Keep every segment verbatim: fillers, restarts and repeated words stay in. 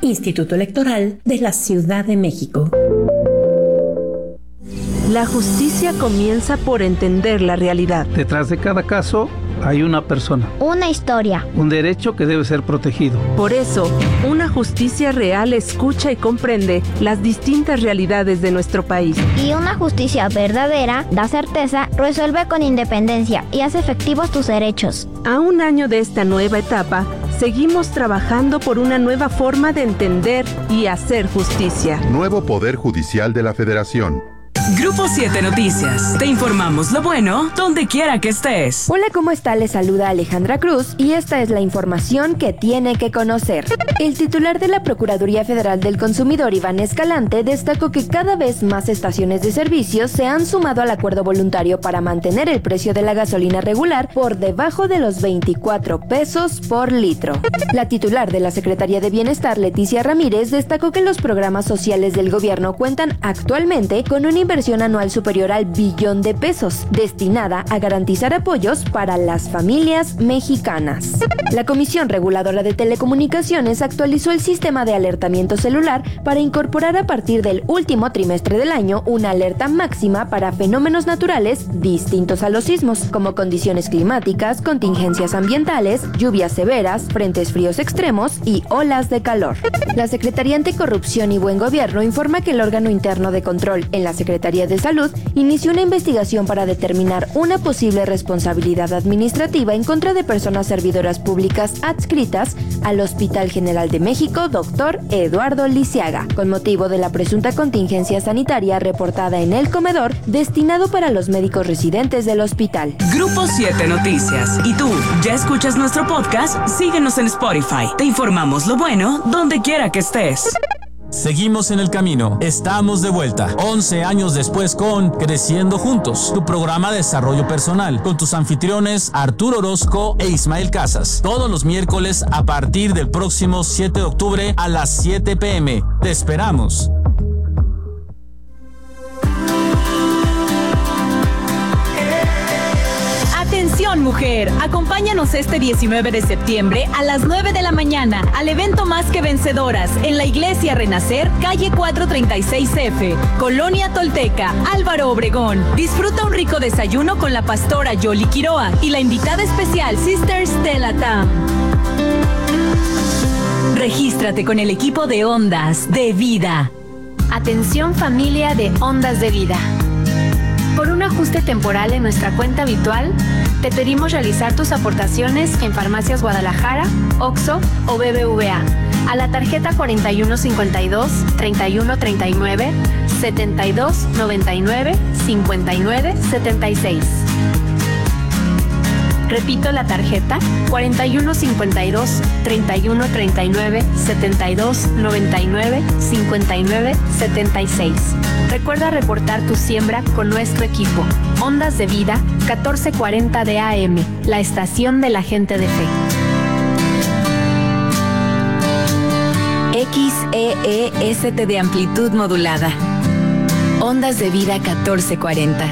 Instituto Electoral de la Ciudad de México. La justicia comienza por entender la realidad. Detrás de cada caso hay una persona. Una historia. Un derecho que debe ser protegido. Por eso, una justicia real escucha y comprende las distintas realidades de nuestro país. Y una justicia verdadera da certeza, resuelve con independencia y hace efectivos tus derechos. A un año de esta nueva etapa, seguimos trabajando por una nueva forma de entender y hacer justicia. Nuevo Poder Judicial de la Federación. Grupo siete Noticias. Te informamos lo bueno donde quiera que estés. Hola, ¿cómo está? Les saluda Alejandra Cruz y esta es la información que tiene que conocer. El titular de la Procuraduría Federal del Consumidor, Iván Escalante, destacó que cada vez más estaciones de servicio se han sumado al acuerdo voluntario para mantener el precio de la gasolina regular por debajo de los veinticuatro pesos por litro. La titular de la Secretaría de Bienestar, Leticia Ramírez, destacó que los programas sociales del gobierno cuentan actualmente con una inversión anual superior al billón de pesos, destinada a garantizar apoyos para las familias mexicanas. La Comisión Reguladora de Telecomunicaciones actualizó el sistema de alertamiento celular para incorporar a partir del último trimestre del año una alerta máxima para fenómenos naturales distintos a los sismos, como condiciones climáticas, contingencias ambientales, lluvias severas, frentes fríos extremos y olas de calor. La Secretaría Anticorrupción y Buen Gobierno informa que el órgano interno de control en la Secretaría de Salud inició una investigación para determinar una posible responsabilidad administrativa en contra de personas servidoras públicas adscritas al Hospital General de México, doctor Eduardo Lisiaga, con motivo de la presunta contingencia sanitaria reportada en el comedor destinado para los médicos residentes del hospital. Grupo siete Noticias. ¿Y tú, ya escuchas nuestro podcast? Síguenos en Spotify. Te informamos lo bueno donde quiera que estés. Seguimos en el camino, estamos de vuelta, once años después con Creciendo Juntos, tu programa de desarrollo personal, con tus anfitriones Arturo Orozco e Ismael Casas, todos los miércoles a partir del próximo siete de octubre a las siete pm. Te esperamos. Atención, mujer, acompáñanos este diecinueve de septiembre a las nueve de la mañana al evento Más que Vencedoras en la Iglesia Renacer, calle cuatrocientos treinta y seis F, Colonia Tolteca, Álvaro Obregón. Disfruta un rico desayuno con la pastora Yoli Quiroa y la invitada especial Sister Stella Tam. Regístrate con el equipo de Ondas de Vida. Atención, familia de Ondas de Vida. Por un ajuste temporal en nuestra cuenta habitual, te pedimos realizar tus aportaciones en Farmacias Guadalajara, Oxxo o B B V A a la tarjeta cuarenta y uno cincuenta y dos, treinta y uno treinta y nueve, setenta y dos noventa y nueve, cincuenta y nueve setenta y seis. Repito la tarjeta cuarenta y uno cincuenta y dos, treinta y uno treinta y nueve, setenta y dos noventa y nueve, cincuenta y nueve setenta y seis. Recuerda reportar tu siembra con nuestro equipo. Ondas de Vida, catorce cuarenta de A M, la estación de la gente de fe. X E E S T de amplitud modulada. Ondas de Vida catorce cuarenta.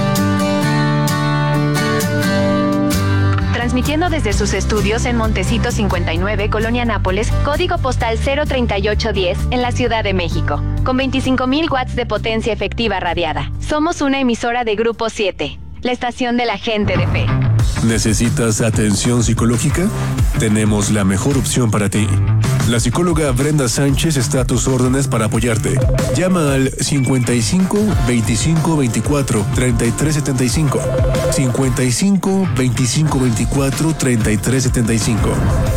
Transmitiendo desde sus estudios en Montecito cincuenta y nueve, Colonia Nápoles, código postal cero treinta y ocho diez, en la Ciudad de México, con veinticinco mil watts de potencia efectiva radiada. Somos una emisora de Grupo siete, la estación de la gente de fe. ¿Necesitas atención psicológica? Tenemos la mejor opción para ti. La psicóloga Brenda Sánchez está a tus órdenes para apoyarte. Llama al cincuenta y cinco, veinticinco, veinticuatro, treinta y tres setenta y cinco. cincuenta y cinco, veinticinco, veinticuatro, treinta y tres setenta y cinco.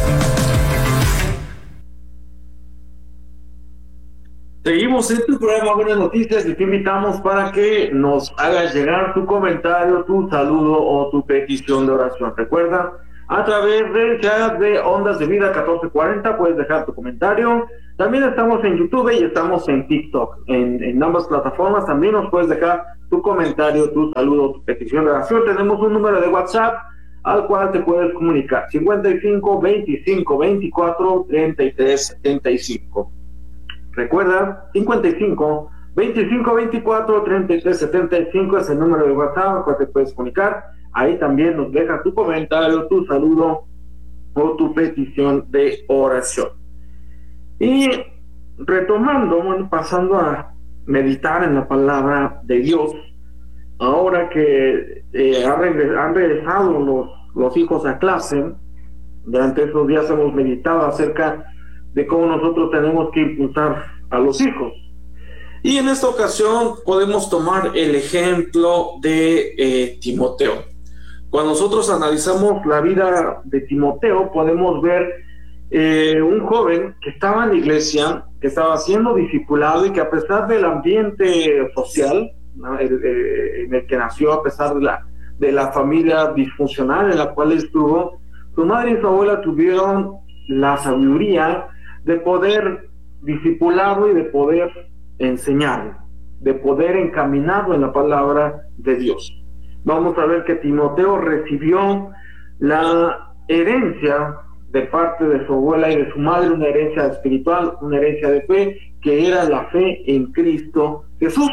Seguimos en tu programa Buenas Noticias y te invitamos para que nos hagas llegar tu comentario, tu saludo o tu petición de oración. Recuerda, a través del chat de Ondas de Vida catorce cuarenta puedes dejar tu comentario. También estamos en YouTube y estamos en TikTok. En, en ambas plataformas también nos puedes dejar tu comentario, tu saludo, tu petición de oración. Tenemos un número de WhatsApp al cual te puedes comunicar: cincuenta y cinco, veinticinco, veinticuatro, treinta y tres setenta y cinco. Recuerda, cincuenta y cinco, veinticinco, veinticuatro, treinta y tres setenta y cinco es el número de WhatsApp al cual te puedes comunicar. Ahí también nos deja tu comentario, tu saludo o tu petición de oración. Y retomando, bueno, pasando a meditar en la palabra de Dios, ahora que eh, han, regres- han regresado los, los hijos a clase, durante esos días hemos meditado acerca de cómo nosotros tenemos que impulsar a los hijos. Y en esta ocasión podemos tomar el ejemplo de eh, Timoteo. Cuando nosotros analizamos la vida de Timoteo, podemos ver eh, un joven que estaba en la iglesia, que estaba siendo discipulado y que a pesar del ambiente social, ¿no?, el, eh, en el que nació, a pesar de la, de la familia disfuncional en la cual estuvo, su madre y su abuela tuvieron la sabiduría de poder discipularlo y de poder enseñarlo, de poder encaminarlo en la palabra de Dios. Vamos a ver que Timoteo recibió la herencia de parte de su abuela y de su madre, una herencia espiritual, una herencia de fe, que era la fe en Cristo Jesús.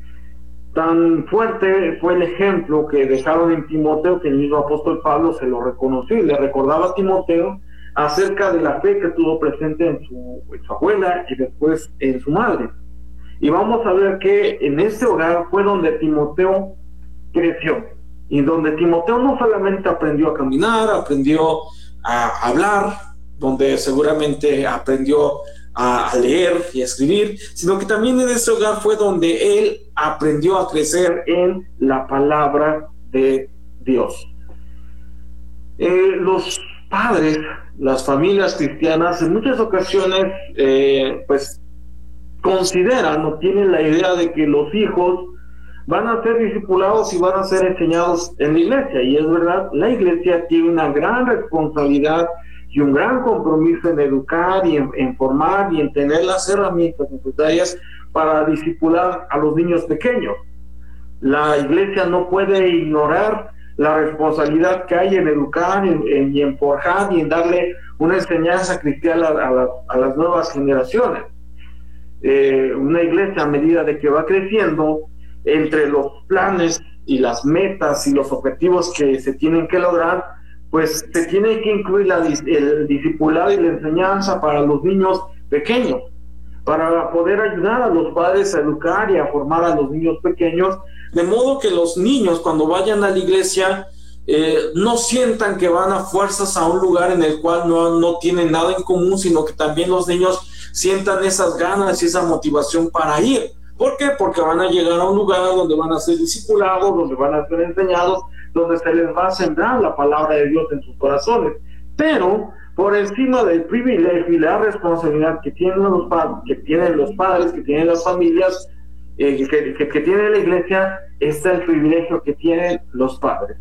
Tan fuerte fue el ejemplo que dejaron en Timoteo que el mismo apóstol Pablo se lo reconoció y le recordaba a Timoteo acerca de la fe que tuvo presente en su, en su abuela y después en su madre. Y vamos a ver que en este hogar fue donde Timoteo creció, y donde Timoteo no solamente aprendió a caminar, aprendió a hablar, donde seguramente aprendió a, a leer y a escribir, sino que también en ese hogar fue donde él aprendió a crecer en la palabra de Dios. Eh, los padres, las familias cristianas, en muchas ocasiones, eh, pues, consideran o tienen la idea de que los hijos van a ser discipulados y van a ser enseñados en la iglesia, y es verdad, la iglesia tiene una gran responsabilidad y un gran compromiso en educar y en, en formar y en tener las herramientas necesarias para discipular a los niños pequeños. La iglesia no puede ignorar la responsabilidad que hay en educar en, en, y en forjar y en darle una enseñanza cristiana a, a, a las nuevas generaciones. Eh, una iglesia, a medida de que va creciendo, entre los planes y las metas y los objetivos que se tienen que lograr, pues se tiene que incluir la, el discipulado y la enseñanza para los niños pequeños, para poder ayudar a los padres a educar y a formar a los niños pequeños, de modo que los niños, cuando vayan a la iglesia, eh, no sientan que van a fuerzas a un lugar en el cual no, no tienen nada en común, sino que también los niños sientan esas ganas y esa motivación para ir. ¿Por qué? Porque van a llegar a un lugar donde van a ser discipulados, donde van a ser enseñados, donde se les va a sembrar la palabra de Dios en sus corazones. Pero por encima del privilegio y la responsabilidad que tienen los padres, que tienen los padres, que tienen las familias, eh, que, que, que tiene la iglesia, está el privilegio que tienen los padres.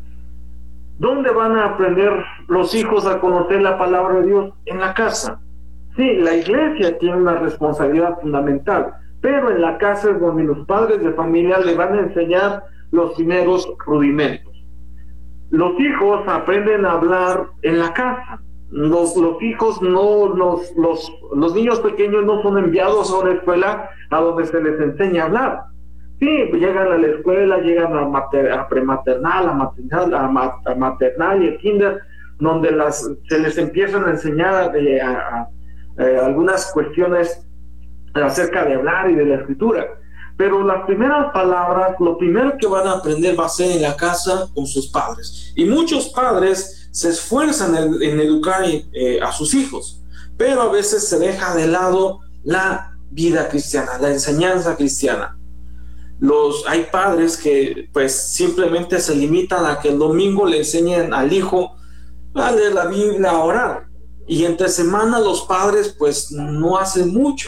¿Dónde van a aprender los hijos a conocer la palabra de Dios? En la casa. Sí, la iglesia tiene una responsabilidad fundamental, pero en la casa es donde los padres de familia le van a enseñar los primeros rudimentos. Los hijos aprenden a hablar en la casa. Los, los hijos no, los, los, los niños pequeños no son enviados a una escuela a donde se les enseña a hablar. Sí, llegan a la escuela, llegan a, mater, a prematernal, a maternal, a, mat, a maternal y a kinder, donde las, se les empiezan a enseñar eh, a, a, a algunas cuestiones acerca de hablar y de la escritura. Pero las primeras palabras, lo primero que van a aprender va a ser en la casa con sus padres. Y muchos padres se esfuerzan en, en educar eh, a sus hijos, pero a veces se deja de lado la vida cristiana, la enseñanza cristiana. Los, hay padres que pues simplemente se limitan a que el domingo le enseñen al hijo a leer la Biblia, a orar, y entre semana los padres pues no hacen mucho.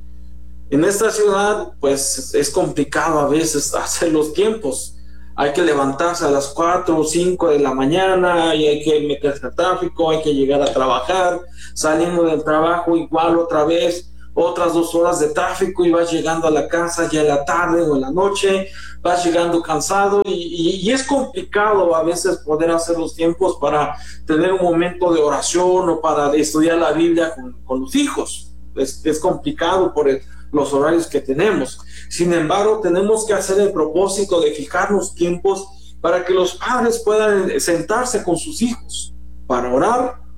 En esta ciudad pues es complicado a veces hacer los tiempos. Hay que levantarse a las cuatro o cinco de la mañana y hay que meterse al tráfico, hay que llegar a trabajar, saliendo del trabajo igual otra vez, otras dos horas de tráfico y vas llegando a la casa ya en la tarde o en la noche, vas llegando cansado y, y, y es complicado a veces poder hacer los tiempos para tener un momento de oración o para estudiar la Biblia con, con los hijos. Es, es complicado por el, los horarios que tenemos. Sin embargo, tenemos que hacer el propósito de fijar los tiempos para que los padres puedan sentarse con sus hijos para orar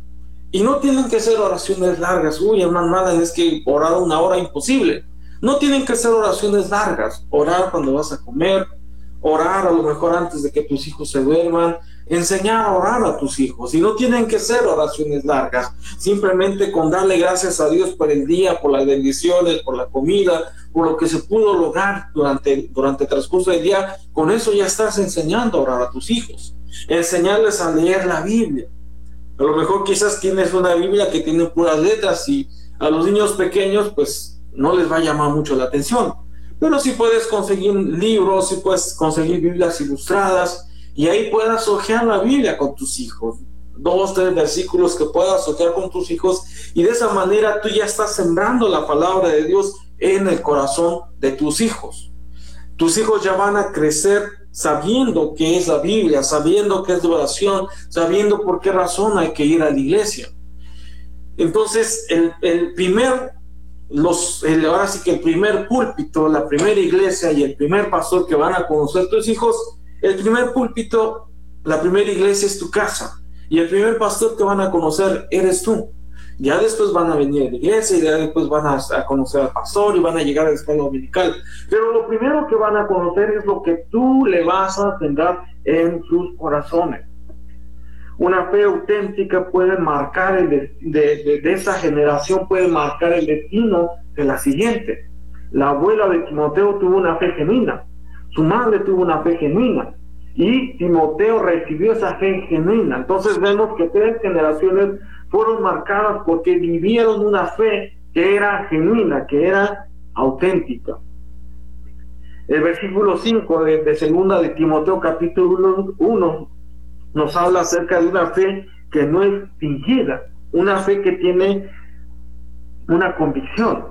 Y no tienen que ser oraciones largas. Uy, hermana, es que orar una hora imposible. No tienen que ser oraciones largas. Orar cuando vas a comer, orar a lo mejor antes de que tus hijos se duerman, enseñar a orar a tus hijos. Y no tienen que ser oraciones largas. Simplemente con darle gracias a Dios por el día, por las bendiciones, por la comida, por lo que se pudo lograr durante, durante el transcurso del día. Con eso ya estás enseñando a orar a tus hijos. Enseñarles a leer la Biblia. A lo mejor quizás tienes una Biblia que tiene puras letras y a los niños pequeños pues no les va a llamar mucho la atención. Pero si puedes conseguir libros, si puedes conseguir Biblias ilustradas y ahí puedas hojear la Biblia con tus hijos. Dos, tres versículos que puedas hojear con tus hijos y de esa manera tú ya estás sembrando la palabra de Dios en el corazón de tus hijos. Tus hijos ya van a crecer sabiendo qué es la Biblia, sabiendo qué es la oración, sabiendo por qué razón hay que ir a la iglesia. Entonces, el, el primer, los, el, ahora sí que el primer púlpito, la primera iglesia y el primer pastor que van a conocer tus hijos, el primer púlpito, la primera iglesia es tu casa y el primer pastor que van a conocer eres tú. Ya después van a venir a la iglesia y ya después van a, a conocer al pastor y van a llegar a la escuela dominical. Pero lo primero que van a conocer es lo que tú le vas a sembrar en sus corazones. Una fe auténtica puede marcar el de, de, de, de esa generación, puede marcar el destino de la siguiente. La abuela de Timoteo tuvo una fe genuina, su madre tuvo una fe genuina y Timoteo recibió esa fe genuina. Entonces vemos que tres generaciones fueron marcadas porque vivieron una fe que era genuina, que era auténtica. El versículo cinco de, de segunda de Timoteo capítulo uno nos habla acerca de una fe que no es fingida, una fe que tiene una convicción.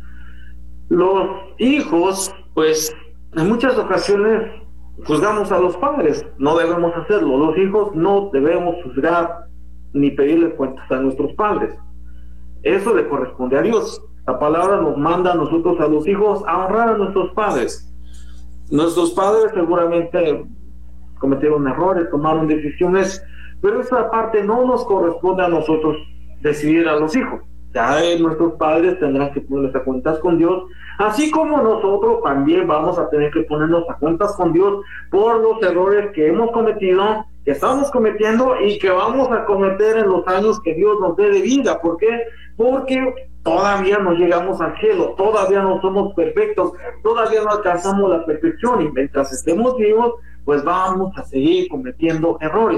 Los hijos, pues, en muchas ocasiones juzgamos a los padres, no debemos hacerlo. Los hijos no debemos juzgar ni pedirles cuentas a nuestros padres. Eso le corresponde a Dios. La palabra nos manda a nosotros, a los hijos, a honrar a nuestros padres. Nuestros padres seguramente cometieron errores, tomaron decisiones, pero esa parte no nos corresponde a nosotros decidir a los hijos. Ya nuestros padres tendrán que ponerse a cuentas con Dios, así como nosotros también vamos a tener que ponernos a cuentas con Dios por los errores que hemos cometido, que estamos cometiendo y que vamos a cometer en los años que Dios nos dé de vida. ¿Por qué? Porque todavía no llegamos al cielo, todavía no somos perfectos, todavía no alcanzamos la perfección y mientras estemos vivos, pues vamos a seguir cometiendo errores.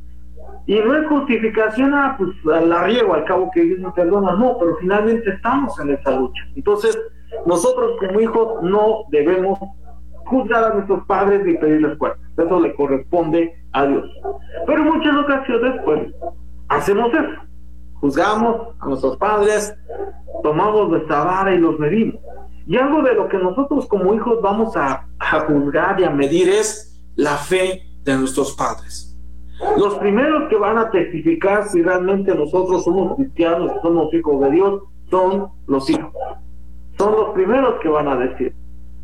Y no es justificación, ah, pues la riego, al cabo que Dios nos perdona, no, pero finalmente estamos en esa lucha. Entonces, nosotros como hijos no debemos juzgar a nuestros padres ni pedirles cuentas, eso le corresponde a Dios. Pero en muchas ocasiones, pues, hacemos eso, juzgamos a nuestros padres, tomamos nuestra vara y los medimos. Y algo de lo que nosotros como hijos vamos a, a juzgar y a medir es la fe de nuestros padres. Los primeros que van a testificar si realmente nosotros somos cristianos, somos hijos de Dios, son los hijos. Son los primeros que van a decir.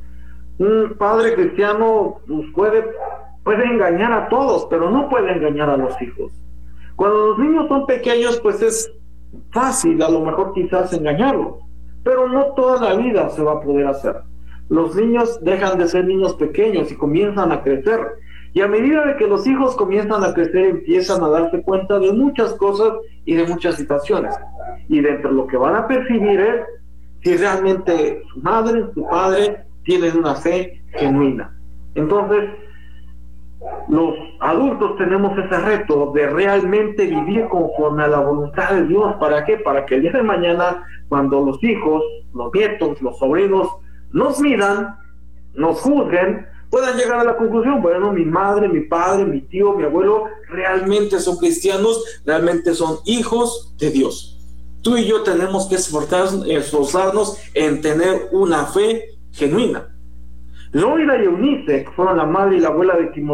Un padre cristiano pues, puede, puede engañar a todos, pero no puede engañar a los hijos. Cuando los niños son pequeños, pues es fácil a lo mejor quizás engañarlos, pero no toda la vida se va a poder hacer. Los niños dejan de ser niños pequeños y comienzan a crecer. Y a medida de que los hijos comienzan a crecer, empiezan a darse cuenta de muchas cosas y de muchas situaciones. Y dentro de lo que van a percibir es si realmente su madre, su padre, tienen una fe genuina. Entonces, los adultos tenemos ese reto de realmente vivir conforme a la voluntad de Dios. ¿Para qué? Para que el día de mañana, cuando los hijos, los nietos, los sobrinos nos miran, nos juzguen, puedan llegar a la conclusión, bueno, mi madre, mi padre, mi tío, mi abuelo realmente son cristianos, realmente son hijos de Dios. Tú y yo tenemos que esforzarnos en tener una fe genuina. Loida y Eunice, que fueron la madre y la abuela de Timoteo,